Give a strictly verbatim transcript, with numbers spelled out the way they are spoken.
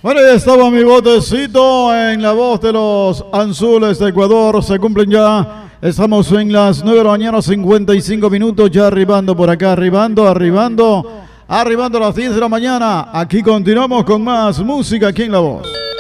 Bueno, ya estaba mi botecito en la voz de los Azules de Ecuador. Se cumplen ya. Estamos en las nueve de la mañana, cincuenta y cinco minutos. Ya arribando por acá, arribando, arribando. Arribando a las diez de la mañana. Aquí continuamos con más música aquí en La Voz.